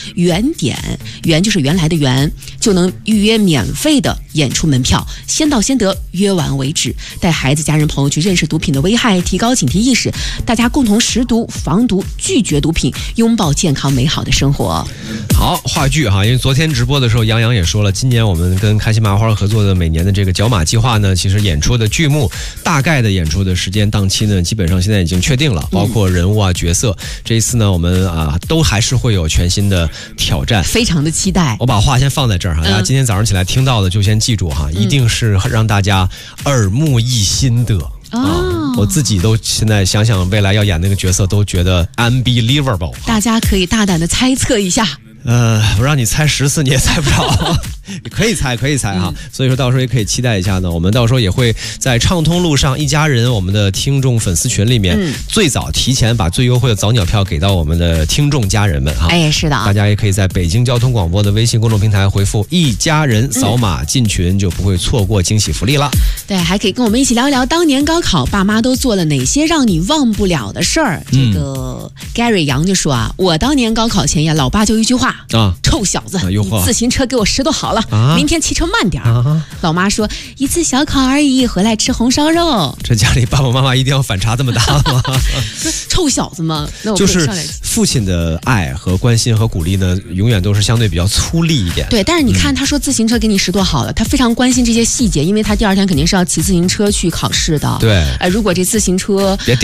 原点，原就是原来的原，就能预约免费的演出门票，先到先得，约完为止。带孩子、家人、朋友去认识毒品的危害，提高警惕意识，大家共同识毒、防毒、拒绝毒品，拥抱健康美好的生活。 好，话剧哈，因为昨天直播的时候，杨洋也说了，今年我们跟开心麻花合作的每年的这个角马计划呢，其实演出的剧目、大概的演出的时间档期呢，基本上现在已经确定了，包括人物啊、角色。这一次呢，我们都还是会有全新的挑战， 非常的期待。 我把话先放在这儿哈，大家今天早上起来听到的就先记住哈，一定是让大家耳目一新的。我自己都现在想想未来要演那个角色，都觉得 unbelievable。 大家可以大胆的猜测一下。 我让你猜10次你也猜不着，可以猜哈。所以说到时候也可以期待一下呢。我们到时候也会在畅通路上一家人我们的听众粉丝群里面，最早提前把最优惠的早鸟票给到我们的听众家人们哈。 哎，是的啊， 大家也可以在北京交通广播的微信公众平台回复一家人，扫码进群就不会错过惊喜福利了。 对，还可以跟我们一起聊一聊当年高考爸妈都做了哪些让你忘不了的事儿。这个 Gary 杨就说啊，我当年高考前呀，老爸就一句话啊，臭小子，你自行车给我拾掇好了，明天骑车慢点儿。老妈说一次小考而已，回来吃红烧肉。 这家里爸爸妈妈一定要反差这么大吗？ 臭小子吗？那我就是父亲的爱和关心和鼓励呢，永远都是相对比较粗粝一点。 对，但是你看他说自行车给你拾掇好了，他非常关心这些细节，因为他第二天肯定是要骑自行车去考试的。 对， 如果这自行车